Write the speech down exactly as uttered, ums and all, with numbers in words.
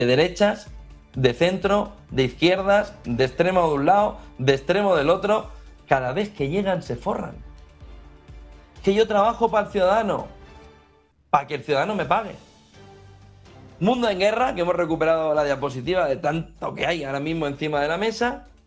de derechas, de centro, de izquierdas, de extremo de un lado, de extremo del otro. Cada vez que llegan se forran. Que yo trabajo para el ciudadano, para que el ciudadano me pague. Mundo en guerra, que hemos recuperado la diapositiva de tanto que hay ahora mismo encima de la mesa.